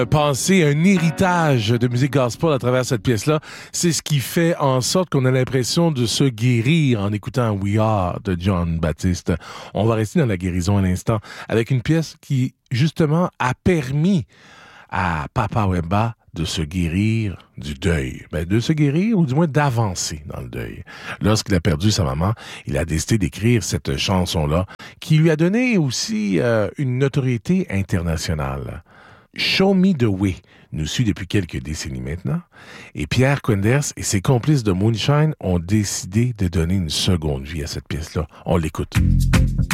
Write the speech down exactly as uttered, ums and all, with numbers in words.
Penser un héritage de musique gospel à travers cette pièce-là, c'est ce qui fait en sorte qu'on a l'impression de se guérir en écoutant We Are de John Baptiste. On va rester dans la guérison un instant avec une pièce qui, justement, a permis à Papa Wemba de se guérir du deuil. Ben, de se guérir, ou du moins d'avancer dans le deuil. Lorsqu'il a perdu sa maman, il a décidé d'écrire cette chanson-là, qui lui a donné aussi euh, une notoriété internationale. Show Me the Way nous suit depuis quelques décennies maintenant, et Pierre Quenders et ses complices de Moonshine ont décidé de donner une seconde vie à cette pièce-là. On l'écoute.